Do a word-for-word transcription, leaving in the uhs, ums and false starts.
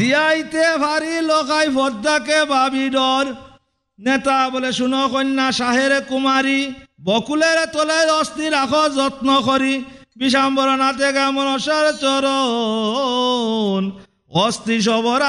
জিয়াইতে ভারি লোকাই পদ্মাকে ভাবি ডর নেতা বলে শুনো কন্যা শাহের কুমারী বকুলের তোলে অস্থি রাখো যত্ন করি বিষাম্বর নাতে গা মনসার চরণ অস্থি সবরা